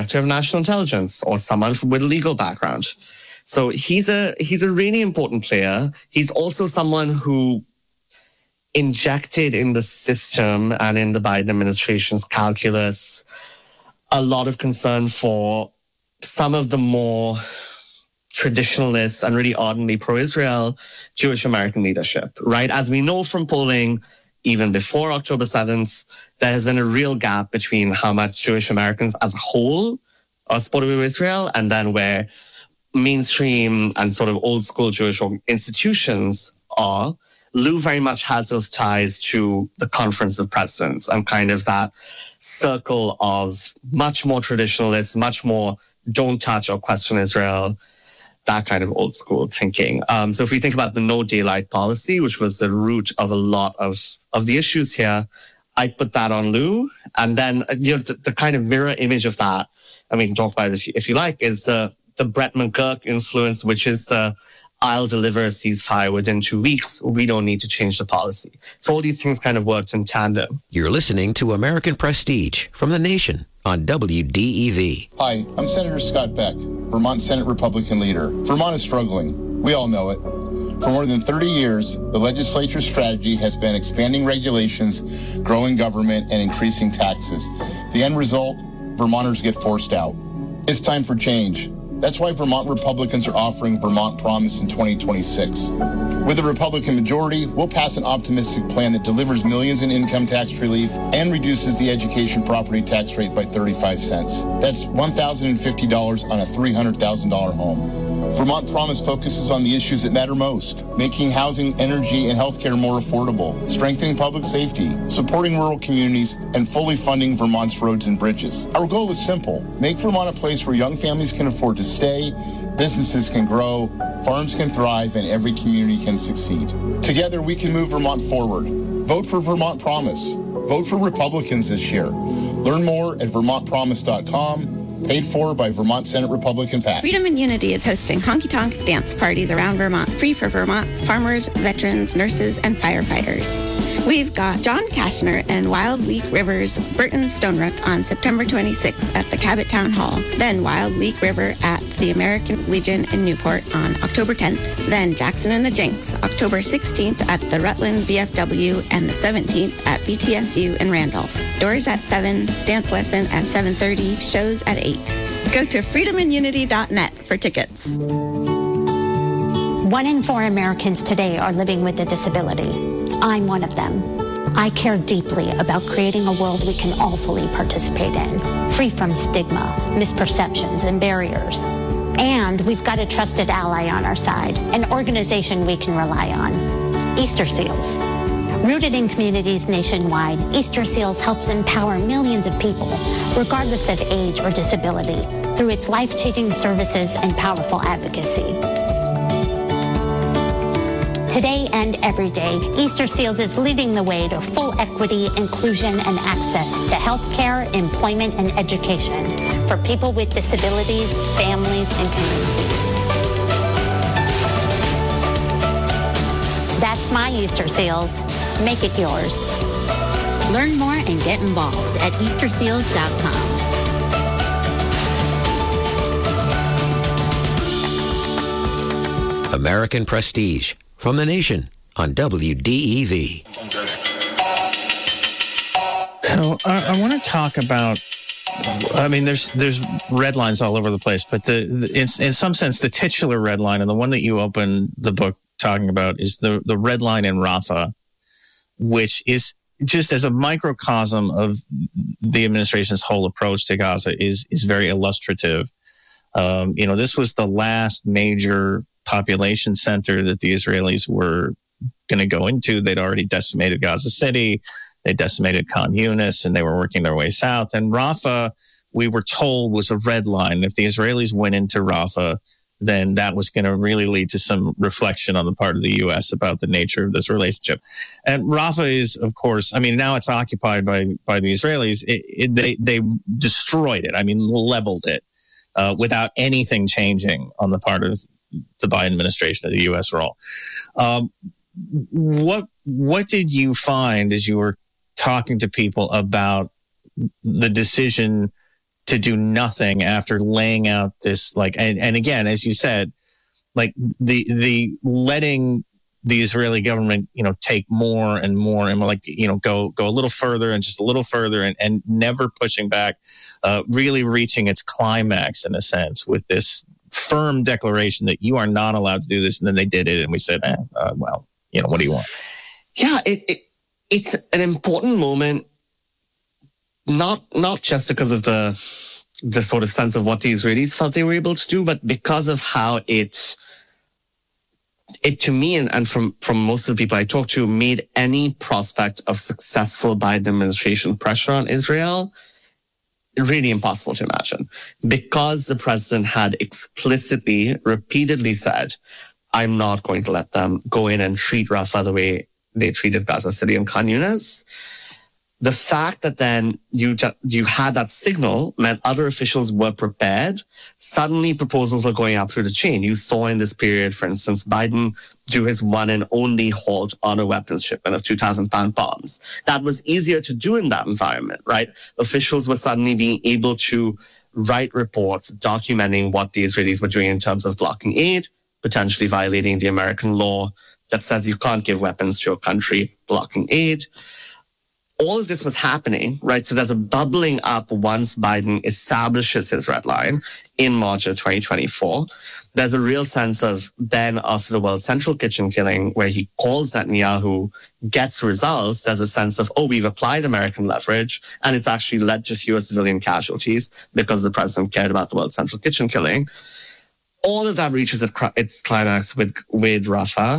director of national intelligence or someone with a legal background. So he's a really important player. He's also someone who injected in the system and in the Biden administration's calculus a lot of concern for some of the more traditionalist and really ardently pro-Israel Jewish American leadership, right? As we know from polling, even before October 7th, there has been a real gap between how much Jewish Americans as a whole are supportive of Israel and then where mainstream and sort of old school Jewish institutions are. Lou very much has those ties to the Conference of Presidents and kind of that circle of much more traditionalist, much more don't touch or question Israel, that kind of old school thinking. So if we think about the no daylight policy, which was the root of a lot of the issues here, I put that on Lou. And then the kind of mirror image of that, I mean, talk about it if you like, is the Brett McGurk influence, which is I'll deliver a ceasefire within 2 weeks. We don't need to change the policy. So all these things kind of worked in tandem. You're listening to American Prestige from The Nation on WDEV. Hi, I'm Senator Scott Beck, Vermont Senate Republican leader. Vermont is struggling. We all know it. For more than 30 years, the legislature's strategy has been expanding regulations, growing government, and increasing taxes. The end result, Vermonters get forced out. It's time for change. That's why Vermont Republicans are offering Vermont Promise in 2026. With a Republican majority, we'll pass an optimistic plan that delivers millions in income tax relief and reduces the education property tax rate by 35 cents. That's $1,050 on a $300,000 home. Vermont Promise focuses on the issues that matter most, making housing, energy, and healthcare more affordable, strengthening public safety, supporting rural communities, and fully funding Vermont's roads and bridges. Our goal is simple: make Vermont a place where young families can afford to stay, businesses can grow, farms can thrive, and every community can succeed. Together, we can move Vermont forward. Vote for Vermont Promise. Vote for Republicans this year. Learn more at vermontpromise.com. Paid for by Vermont Senate Republican PAC. Freedom and Unity is hosting honky-tonk dance parties around Vermont, free for Vermont farmers, veterans, nurses, and firefighters. We've got John Kashner and Wild Leak River's Burton Stonerook on September 26th at the Cabot Town Hall. Then Wild Leak River at the American Legion in Newport on October 10th. Then Jackson and the Jinx, October 16th at the Rutland VFW and the 17th at BTSU in Randolph. Doors at 7, dance lesson at 7:30, shows at 8. Go to freedomandunity.net for tickets. 1 in 4 Americans today are living with a disability. I'm one of them. I care deeply about creating a world we can all fully participate in, free from stigma, misperceptions, and barriers. And we've got a trusted ally on our side, an organization we can rely on, Easter Seals. Rooted in communities nationwide, Easter Seals helps empower millions of people, regardless of age or disability, through its life-changing services and powerful advocacy. Today and every day, Easter Seals is leading the way to full equity, inclusion, and access to health care, employment, and education for people with disabilities, families, and communities. That's my Easter Seals. Make it yours. Learn more and get involved at easterseals.com. American Prestige from The Nation on WDEV. So I want to talk about, I mean, there's red lines all over the place, but in some sense, the titular red line, and the one that you open the book talking about, is the red line in Rafah, which is just as a microcosm of the administration's whole approach to Gaza is very illustrative. This was the last major population center that the Israelis were going to go into. They'd already decimated Gaza City. They decimated Khan Yunis, and they were working their way south. And Rafah, we were told, was a red line. If the Israelis went into Rafah, then that was going to really lead to some reflection on the part of the U.S. about the nature of this relationship. And Rafah is, of course, I mean, now it's occupied by the Israelis. They destroyed it. I mean, leveled it without anything changing on the part of the Biden administration or the U.S. role. What did you find as you were talking to people about the decision to do nothing after laying out this, like, and again, as you said, like the letting the Israeli government, take more and more and like, go a little further and just a little further and never pushing back, really reaching its climax in a sense with this firm declaration that you are not allowed to do this. And then they did it. And we said, well, what do you want? Yeah, it's an important moment, not just because of the sort of sense of what the Israelis felt they were able to do, but because of how it to me and from most of the people I talked to made any prospect of successful Biden administration pressure on Israel really impossible to imagine, because the president had explicitly, repeatedly said, I'm not going to let them go in and treat Rafah the way they treated Gaza City and Khan Yunis. The fact that then you had that signal meant other officials were prepared. Suddenly proposals were going up through the chain. You saw in this period, for instance, Biden do his one and only halt on a weapons shipment of 2,000-pound bombs. That was easier to do in that environment, right? Officials were suddenly being able to write reports documenting what the Israelis were doing in terms of blocking aid, potentially violating the American law that says you can't give weapons to a country, blocking aid. All of this was happening, right? So there's a bubbling up once Biden establishes his red line in March of 2024. There's a real sense of then after the World Central Kitchen killing, where he calls Netanyahu, gets results. There's a sense of, we've applied American leverage, and it's actually led to fewer civilian casualties because the president cared about the World Central Kitchen killing. All of that reaches its climax with Rafah.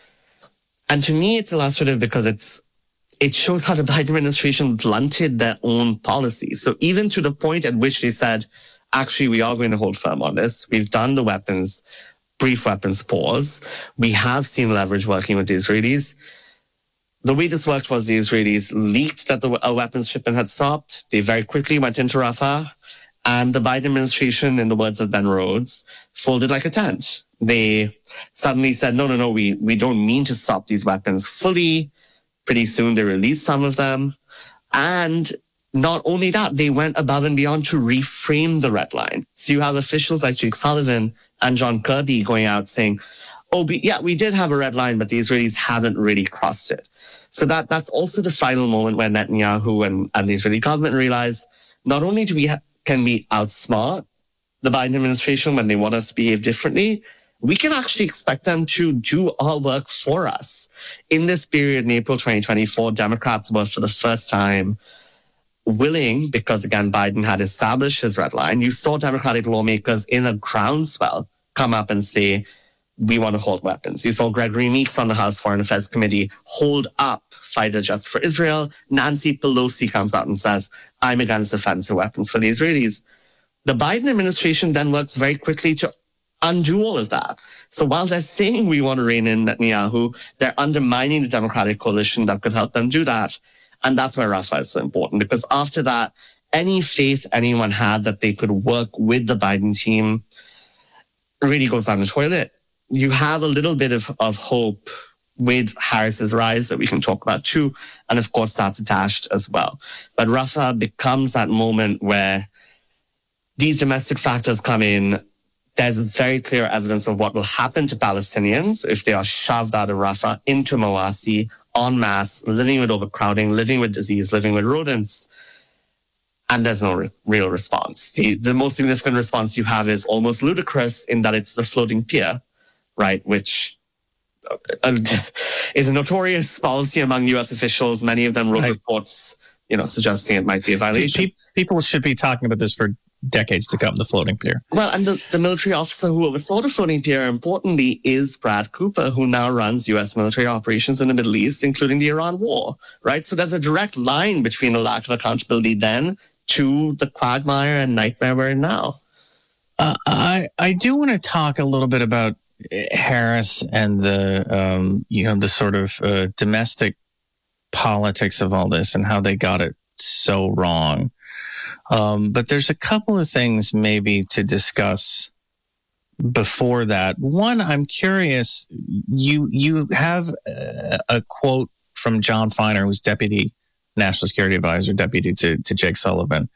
And to me, it's illustrative because it shows how the Biden administration blunted their own policy. So even to the point at which they said, actually, we are going to hold firm on this. We've done the brief weapons pause. We have seen leverage working with the Israelis. The way this worked was the Israelis leaked that a weapons shipment had stopped. They very quickly went into Rafah. And the Biden administration, in the words of Ben Rhodes, folded like a tent. They suddenly said, no, we don't mean to stop these weapons fully. Pretty soon they released some of them. And not only that, they went above and beyond to reframe the red line. So you have officials like Jake Sullivan and John Kirby going out saying, we did have a red line, but the Israelis haven't really crossed it. So that's also the final moment where Netanyahu and the Israeli government realize not only can we outsmart the Biden administration when they want us to behave differently, we can actually expect them to do our work for us. In this period in April 2024, Democrats were for the first time willing, because again, Biden had established his red line. You saw Democratic lawmakers in a groundswell come up and say, we want to hold weapons. You saw Gregory Meeks on the House Foreign Affairs Committee hold up fighter jets for Israel. Nancy Pelosi comes out and says, I'm against offensive weapons for the Israelis. The Biden administration then works very quickly to undo all of that. So while they're saying we want to rein in Netanyahu, they're undermining the Democratic coalition that could help them do that. And that's why Rafah is so important, because after that, any faith anyone had that they could work with the Biden team really goes down the toilet. You have a little bit of hope with Harris's rise that we can talk about too. And of course, that's attached as well. But Rafah becomes that moment where these domestic factors come in. There's very clear evidence of what will happen to Palestinians if they are shoved out of Rafah into Mawasi en masse, living with overcrowding, living with disease, living with rodents. And there's no real response. The most significant response you have is almost ludicrous in that it's the floating pier, right, which is a notorious policy among U.S. officials. Many of them wrote reports, suggesting it might be a violation. People should be talking about this for decades to come, the floating pier. Well, and the military officer who oversaw the floating pier, importantly, is Brad Cooper, who now runs U.S. military operations in the Middle East, including the Iran war, right? So there's a direct line between the lack of accountability then to the quagmire and nightmare we're in now. I do want to talk a little bit about Harris and the sort of domestic politics of all this and how they got it so wrong. But there's a couple of things maybe to discuss before that. One, I'm curious, you have a quote from John Feiner, who's Deputy National Security Advisor, Deputy to Jake Sullivan,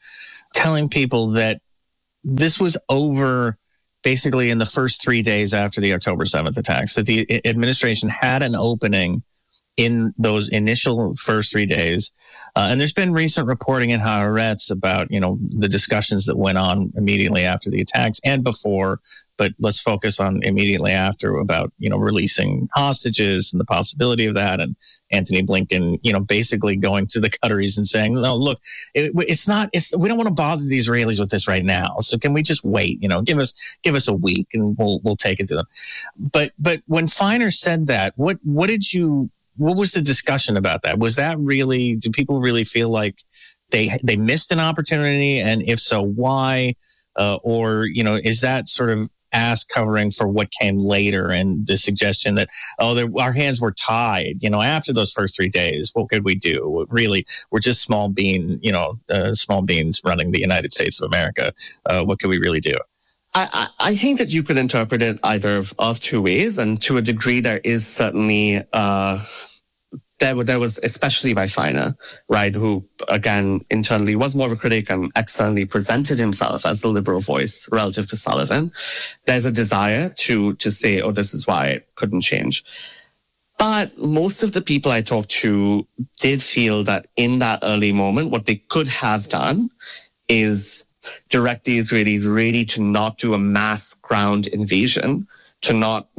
telling people that this was over basically in the first 3 days after the October 7th attacks, that the administration had an opening in those initial first 3 days. And there's been recent reporting in Haaretz about, the discussions that went on immediately after the attacks and before, but let's focus on immediately after about, releasing hostages and the possibility of that. And Antony Blinken, basically going to the Qataris and saying, no, look, we don't want to bother the Israelis with this right now. So can we just wait, give us a week and we'll take it to them. But when Feiner said that, what was the discussion about that? Was that really, do people really feel like they missed an opportunity? And if so, why? Or, is that sort of ass covering for what came later and the suggestion that, our hands were tied, after those first 3 days, what could we do? Really, we're just small beans running the United States of America. What could we really do? I think that you could interpret it either of two ways, and to a degree there is certainly there was, especially by Feiner, right, who again internally was more of a critic and externally presented himself as the liberal voice relative to Sullivan. There's a desire to say, this is why it couldn't change. But most of the people I talked to did feel that in that early moment, what they could have done is direct the Israelis really to not do a mass ground invasion, to not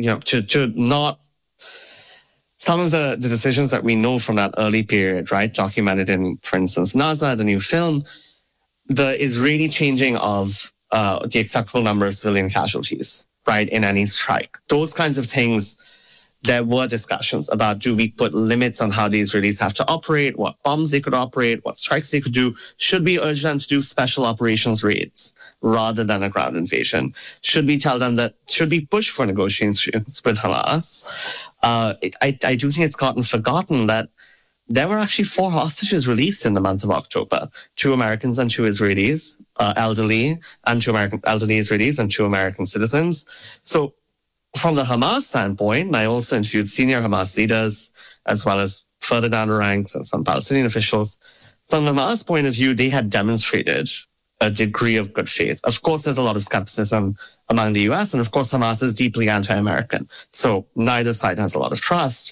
some of the decisions that we know from that early period, right, documented in, for instance, Naza, the new film, the Israeli changing of the acceptable number of civilian casualties, right, in any strike. Those kinds of things, there were discussions about, do we put limits on how the Israelis have to operate, what bombs they could operate, what strikes they could do? Should we urge them to do special operations raids rather than a ground invasion? Should we tell them that, should we push for negotiations with Hamas? I do think it's gotten forgotten that there were actually 4 hostages released in the month of October, 2 Americans and 2 Israelis, elderly Israelis and 2 American citizens. So from the Hamas standpoint, I also interviewed senior Hamas leaders as well as further down the ranks and some Palestinian officials. From the Hamas point of view, they had demonstrated a degree of good faith. Of course, there's a lot of skepticism among the U.S., and of course, Hamas is deeply anti-American. So neither side has a lot of trust.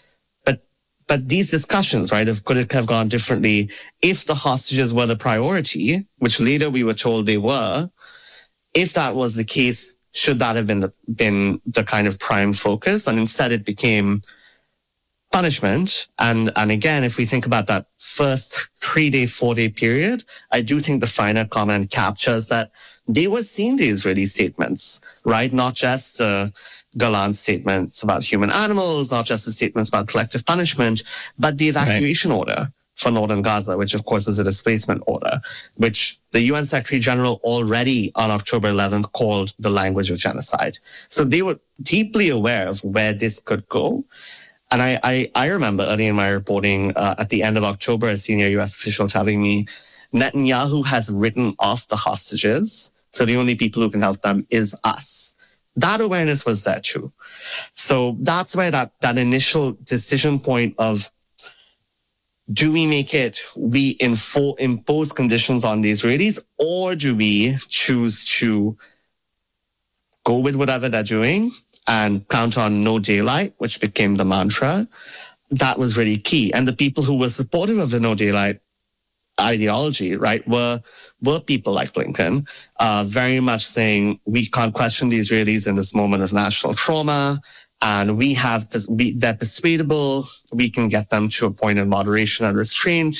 But these discussions, right, could it have gone differently if the hostages were the priority, which later we were told they were? If that was the case, should that have been the kind of prime focus? And instead it became punishment. And again, if we think about that first 3-day, 4-day period, I do think the Feiner comment captures that they were seeing the Israeli statements, right? Not just Gallant statements about human animals, not just the statements about collective punishment, but the evacuation order for northern Gaza, which of course is a displacement order, which the UN Secretary General already on October 11th called the language of genocide. So they were deeply aware of where this could go. And I remember early in my reporting at the end of October, a senior U.S. official telling me Netanyahu has written off the hostages, so the only people who can help them is us. That awareness was there too. So that's where that initial decision point of, do we make it, we impose conditions on the Israelis, or do we choose to go with whatever they're doing and count on no daylight, which became the mantra? That was really key. And the people who were supportive of the no daylight ideology, right, were people like Blinken, very much saying we can't question the Israelis in this moment of national trauma. And they're persuadable. We can get them to a point of moderation and restraint.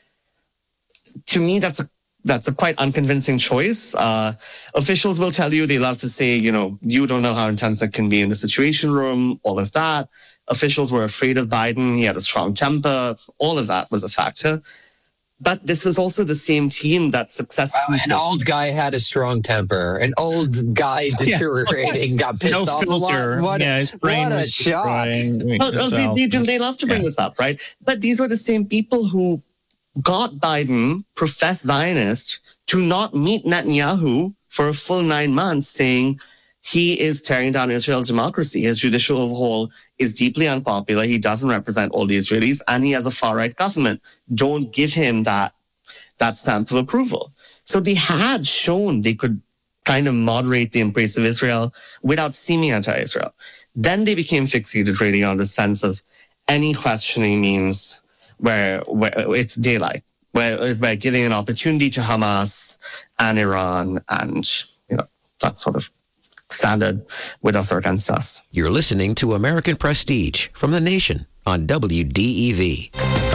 To me, that's a quite unconvincing choice. Officials will tell you, they love to say, you don't know how intense it can be in the Situation Room, all of that. Officials were afraid of Biden. He had a strong temper. All of that was a factor. But this was also the same team that successfully... An old guy had a strong temper. An old guy deteriorating, got pissed off filter. A lot. What a shock. They love to bring this up, right? But these were the same people who got Biden, professed Zionist, to not meet Netanyahu for a full 9 months, saying he is tearing down Israel's democracy. His judicial overhaul is deeply unpopular. He doesn't represent all the Israelis, and he has a far-right government. Don't give him that stamp of approval. So they had shown they could kind of moderate the embrace of Israel without seeming anti-Israel. Then they became fixated really on the sense of any questioning means where it's daylight, where by giving an opportunity to Hamas and Iran, and that's sort of standard with us or against us. You're listening to American Prestige from The Nation on WDEV.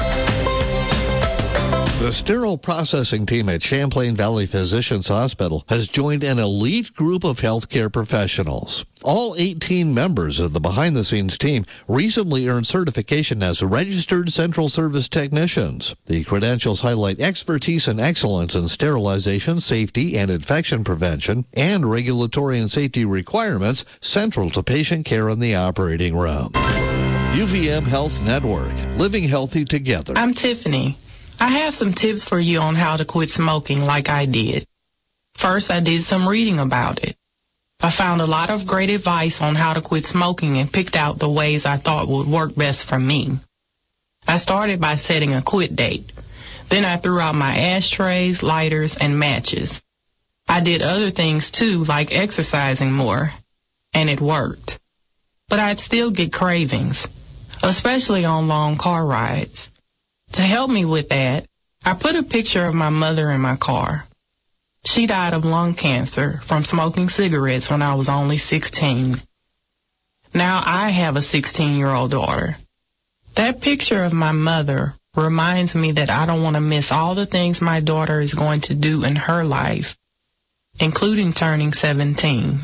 The sterile processing team at Champlain Valley Physicians Hospital has joined an elite group of healthcare professionals. All 18 members of the behind-the-scenes team recently earned certification as registered central service technicians. The credentials highlight expertise and excellence in sterilization, safety, and infection prevention, and regulatory and safety requirements central to patient care in the operating room. UVM Health Network, living healthy together. I'm Tiffany. I have some tips for you on how to quit smoking like I did. First, I did some reading about it. I found a lot of great advice on how to quit smoking and picked out the ways I thought would work best for me. I started by setting a quit date. Then I threw out my ashtrays, lighters, and matches. I did other things too, like exercising more, and it worked. But I'd still get cravings, especially on long car rides. To help me with that, I put a picture of my mother in my car. She died of lung cancer from smoking cigarettes when I was only 16. Now I have a 16-year-old daughter. That picture of my mother reminds me that I don't want to miss all the things my daughter is going to do in her life, including turning 17.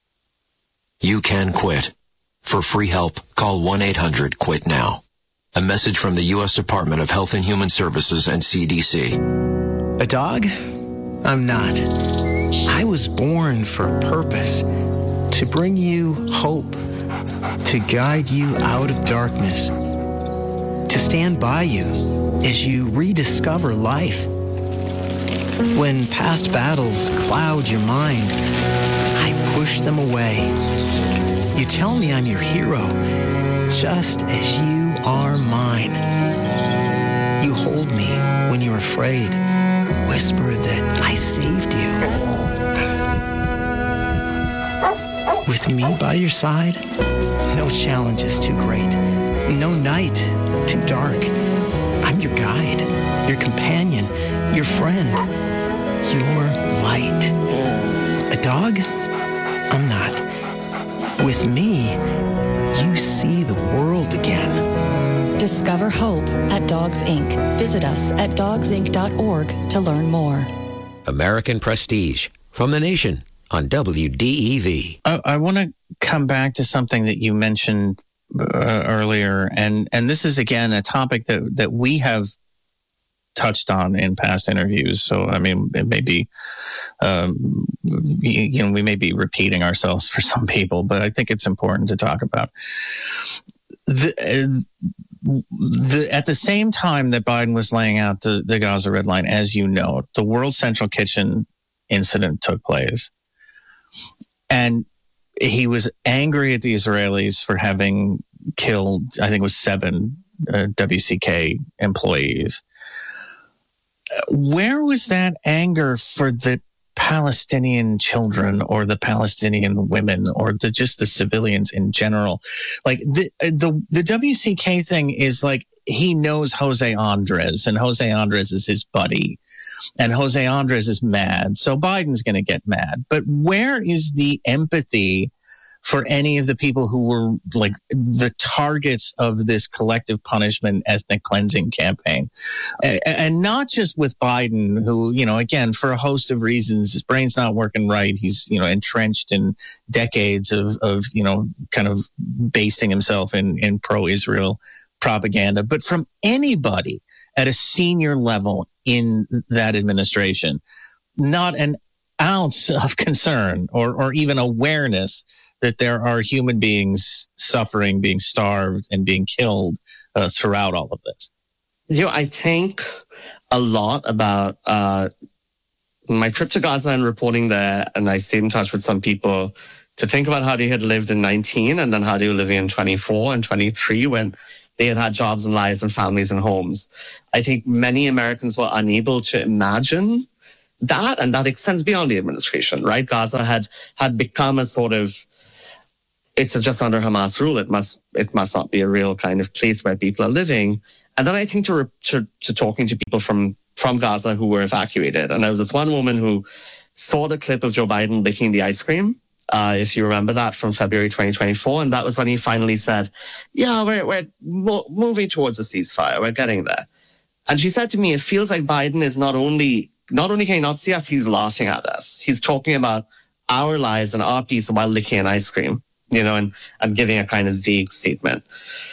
You can quit. For free help, call 1-800-QUIT-NOW. A message from the U.S. Department of Health and Human Services and CDC. A dog? I'm not. I was born for a purpose. To bring you hope. To guide you out of darkness. To stand by you as you rediscover life. When past battles cloud your mind, I push them away. You tell me I'm your hero, just as you are mine. You hold me when you're afraid. Whisper that I saved you. With me by your side, no challenge is too great. No night too dark. I'm your guide, your companion, your friend, your light. A dog? I'm not. With me, you see the world again. Discover hope at Dogs Inc. Visit us at dogsinc.org to learn more. American Prestige from The Nation on WDEV. I want to come back to something that you mentioned earlier, and this is again a topic that we have touched on in past interviews. So I mean, it may be, we may be repeating ourselves for some people, but I think it's important to talk about. At the same time that Biden was laying out the Gaza red line, as you know, the World Central Kitchen incident took place. And he was angry at the Israelis for having killed, I think it was 7 WCK employees. Where was that anger for the Palestinian children or the Palestinian women or just the civilians in general? Like the WCK thing is like, he knows Jose Andres, and Jose Andres is his buddy, and Jose Andres is mad, so Biden's going to get mad. But where is the empathy for any of the people who were like the targets of this collective punishment ethnic cleansing campaign? And not just with Biden, who, again, for a host of reasons, his brain's not working right. He's, entrenched in decades of kind of basing himself in pro-Israel propaganda, but from anybody at a senior level in that administration, not an ounce of concern or even awareness that there are human beings suffering, being starved, and being killed throughout all of this. I think a lot about my trip to Gaza and reporting there, and I stayed in touch with some people to think about how they had lived in 19 and then how they were living in 24 and 23 when they had jobs and lives and families and homes. I think many Americans were unable to imagine that extends beyond the administration, right? Gaza had become a sort of, it's just under Hamas rule. It must not be a real kind of place where people are living. And then I think to talking to people from Gaza who were evacuated. And there was this one woman who saw the clip of Joe Biden licking the ice cream, if you remember that, from February 2024. And that was when he finally said, yeah, we're moving towards a ceasefire. We're getting there. And she said to me, it feels like Biden is not only can he not see us, he's laughing at us. He's talking about our lives and our peace while licking an ice cream, and giving a kind of vague statement.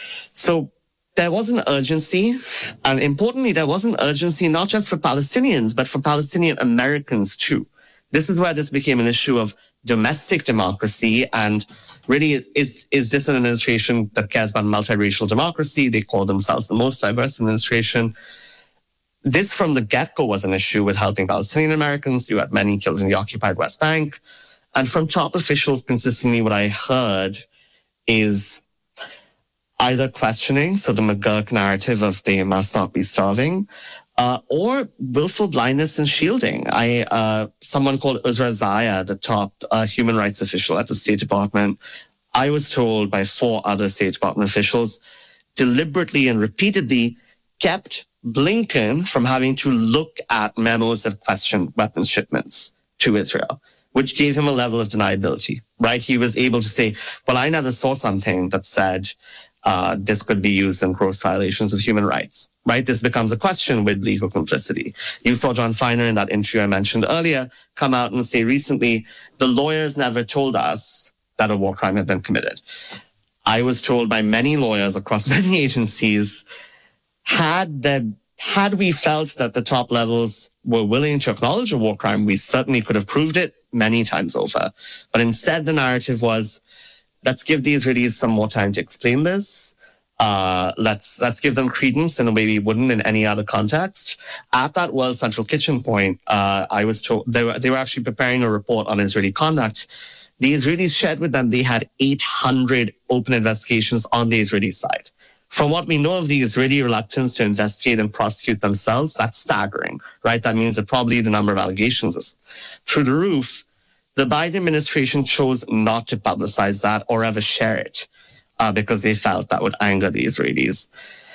So there was an urgency, and importantly, there was an urgency not just for Palestinians, but for Palestinian Americans too. This is where this became an issue of domestic democracy, and really is this an administration that cares about multiracial democracy? They call themselves the most diverse administration. This from the get-go was an issue with helping Palestinian Americans. You had many killed in the occupied West Bank. And from top officials consistently what I heard is either questioning, so the McGurk narrative of they must not be starving, or willful blindness and shielding. Someone called Uzra Zaya, the top human rights official at the State Department, I was told by 4 other State Department officials, deliberately and repeatedly kept Blinken from having to look at memos that questioned weapons shipments to Israel, which gave him a level of deniability, right? He was able to say, well, I never saw something that said this could be used in gross violations of human rights, right? This becomes a question with legal complicity. You saw John Feiner in that interview I mentioned earlier come out and say recently, the lawyers never told us that a war crime had been committed. I was told by many lawyers across many agencies, had we felt that the top levels were willing to acknowledge a war crime, we certainly could have proved it many times over. But instead, the narrative was, let's give the Israelis some more time to explain this. Let's give them credence in a way we wouldn't in any other context. At that World Central Kitchen point, I was told they were actually preparing a report on Israeli conduct. The Israelis shared with them they had 800 open investigations on the Israeli side. From what we know of the Israeli reluctance to investigate and prosecute themselves, that's staggering, right? That means that probably the number of allegations is through the roof. The Biden administration chose not to publicize that or ever share it because they felt that would anger the Israelis.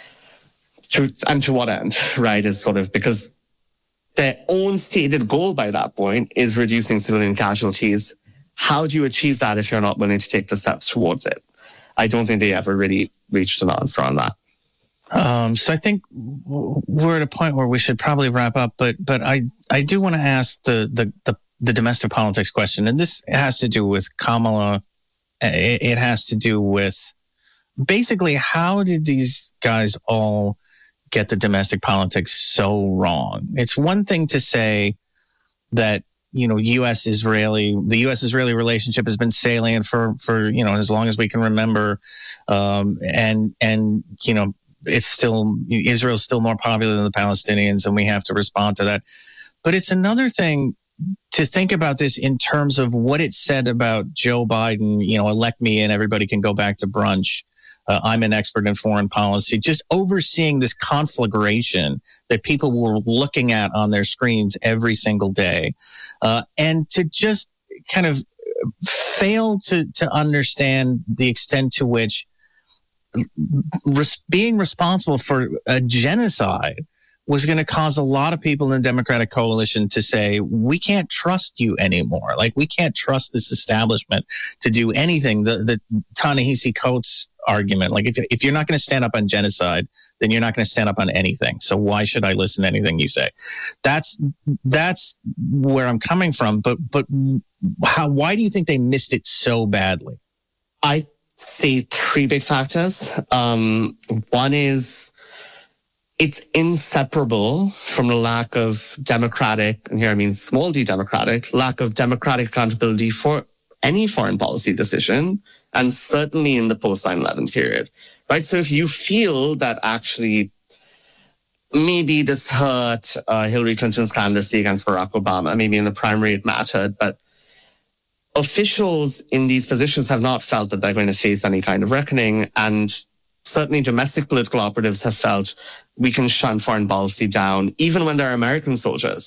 And to what end, right, is sort of because their own stated goal by that point is reducing civilian casualties. How do you achieve that if you're not willing to take the steps towards it? I don't think they ever really reached an answer on that. So I think we're at a point where we should probably wrap up, but I do want to ask the domestic politics question, and this has to do with Kamala. It has to do with basically how did these guys all get the domestic politics so wrong? It's one thing to say that the U.S.-Israeli relationship has been salient for as long as we can remember, and it's still Israel's still more popular than the Palestinians, and we have to respond to that. But it's another thing to think about this in terms of what it said about Joe Biden. Elect me and everybody can go back to brunch. I'm an expert in foreign policy, just overseeing this conflagration that people were looking at on their screens every single day. And to just kind of fail to understand the extent to which being responsible for a genocide was going to cause a lot of people in the Democratic coalition to say, we can't trust you anymore. Like, we can't trust this establishment to do anything. The Ta-Nehisi Coates argument, like, if you're not going to stand up on genocide, then you're not going to stand up on anything. So why should I listen to anything you say? That's where I'm coming from. But why do you think they missed it so badly? I see 3 big factors. One is, it's inseparable from the lack of democratic, and here I mean small d democratic, lack of democratic accountability for any foreign policy decision, and certainly in the post 9/11 period, right? So if you feel that actually maybe this hurt Hillary Clinton's candidacy against Barack Obama, maybe in the primary it mattered, but officials in these positions have not felt that they're going to face any kind of reckoning, and certainly domestic political operatives have felt we can shun foreign policy down, even when they're American soldiers,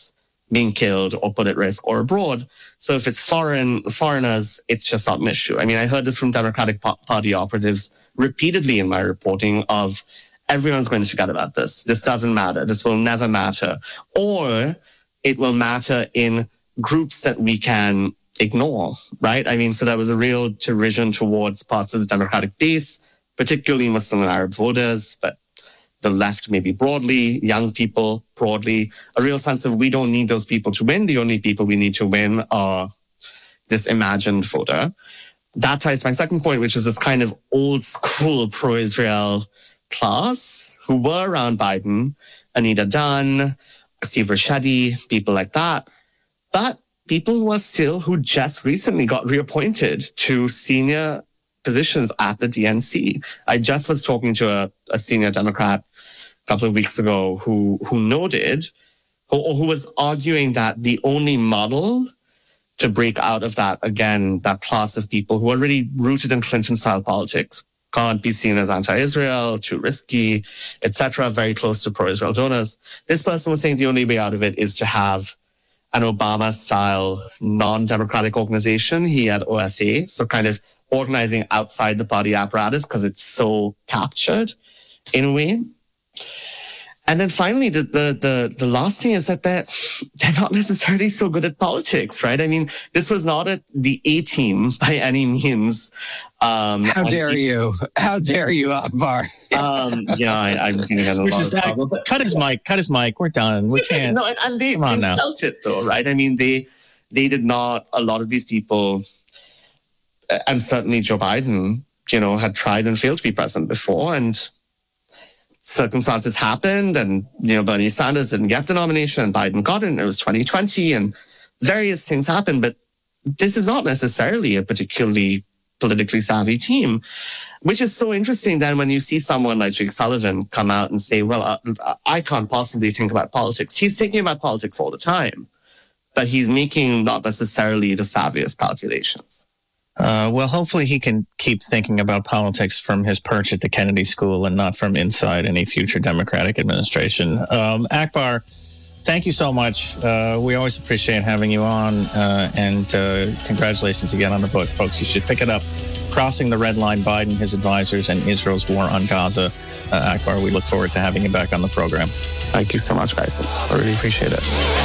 being killed or put at risk or abroad. So if it's foreigners, it's just not an issue. I mean, I heard this from Democratic Party operatives repeatedly in my reporting of everyone's going to forget about this. This doesn't matter. This will never matter. Or it will matter in groups that we can ignore, right? I mean, so there was a real derision towards parts of the Democratic base, particularly Muslim and Arab voters, but the left maybe broadly, young people broadly, a real sense of we don't need those people to win. The only people we need to win are this imagined voter. That ties to my second point, which is this kind of old school pro-Israel class who were around Biden, Anita Dunn, Steve Rashedi, people like that. But people who just recently got reappointed to senior positions at the DNC. I just was talking to a senior Democrat a couple of weeks ago who was arguing that the only model to break out of that, again, that class of people who are really rooted in Clinton-style politics, can't be seen as anti-Israel, too risky, etc., very close to pro-Israel donors. This person was saying the only way out of it is to have an Obama-style non-democratic organization. He had OSA, so kind of organizing outside the party apparatus because it's so captured in a way. And then finally, the last thing is that they're not necessarily so good at politics, right? I mean, this was not the A team by any means. How dare you? How dare you, Akbar? I'm going to get a lot of trouble. Cut his mic. We're done. We can't. No, and they felt it though, right? I mean, they did not. A lot of these people, and certainly Joe Biden, had tried and failed to be president before, and circumstances happened, and Bernie Sanders didn't get the nomination, and Biden got it, and it was 2020, and various things happened. But this is not necessarily a particularly politically savvy team, which is so interesting then when you see someone like Jake Sullivan come out and say, well, I can't possibly think about politics. He's thinking about politics all the time, but he's making not necessarily the savviest calculations. Well, hopefully he can keep thinking about politics from his perch at the Kennedy School and not from inside any future Democratic administration. Akbar, thank you so much. We always appreciate having you on, and congratulations again on the book, folks. You should pick it up. Crossing the Red Line, Biden, His Advisors, and Israel's War on Gaza. Akbar, we look forward to having you back on the program. Thank you so much, guys. I really appreciate it.